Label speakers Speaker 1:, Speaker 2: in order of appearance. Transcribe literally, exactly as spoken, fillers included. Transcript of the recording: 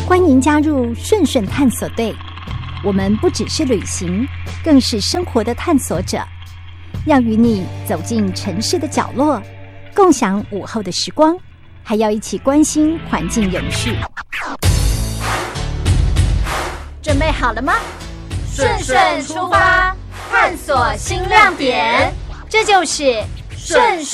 Speaker 1: 欢迎加入顺顺探索队，我们不只是旅行，更是生活的探索者，要与你走进城市的角落，共享午后的时光，还要一起关心环境永续。准备好了吗？
Speaker 2: 顺顺出发，探索新亮点，
Speaker 1: 这就是顺